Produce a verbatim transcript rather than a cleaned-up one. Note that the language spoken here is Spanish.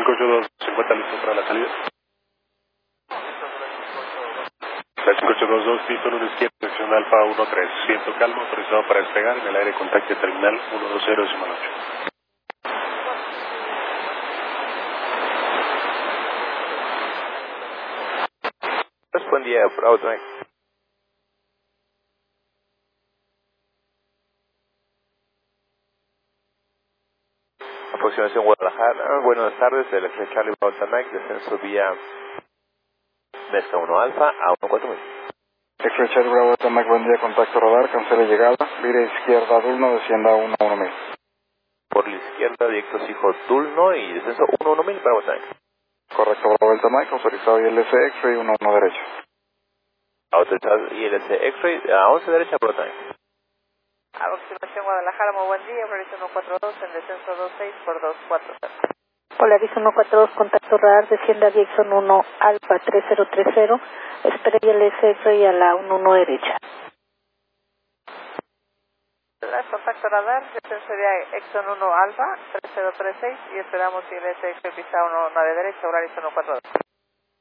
cinco ocho dos, cincuenta listo para la salida. La cinco ocho dos dos, listo en una izquierda, dirección Alfa uno tres. Viento calmo, autorizado para despegar en el aire contacto terminal uno dos cero, decimal ocho. Buen día, Bravo Tank. Aproximación Guadalajara. Buenas tardes, el X-Ray Charlie Bravo Tank, descenso vía Mezca uno Alfa a uno cuatro mil. X-Ray Charlie Bravo Tank, buen día, contacto radar, cancela llegada, vira izquierda Dulno, descienda uno uno mil. Por la izquierda, directo Hijo Dulno y descenso uno uno mil, Bravo Tank. Correcto, Bravo Delta Mike, autorizado I L S X-Ray uno uno derecho. Autorizado I L S X-Ray a once derecha, Bravo Tank. Aproximación Guadalajara, muy buen día, Polaris uno cuatro dos, en descenso dos seis por dos cuatro cero. Polaris uno cuatro dos, contacto radar, desciende a Dixon uno Alfa tres cero tres cero, espera I L S X-Ray a la uno uno derecha. Contacto radar, descenso vía Exxon uno Alfa tres cero tres seis y esperamos I L S X-Ray pista uno nueve derecha, Polaris uno cuatro dos.